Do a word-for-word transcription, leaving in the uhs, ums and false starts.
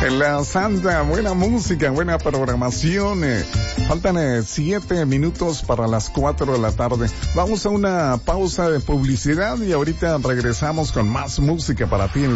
La Santa, buena música, buena programación. Eh, faltan eh, siete minutos para las cuatro de la tarde. Vamos a una pausa de publicidad y ahorita regresamos con más música para ti.